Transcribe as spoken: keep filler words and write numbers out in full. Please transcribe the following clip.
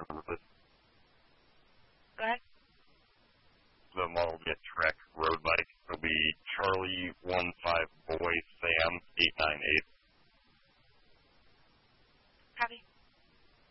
remember this. Go ahead. The Model S Trek road bike.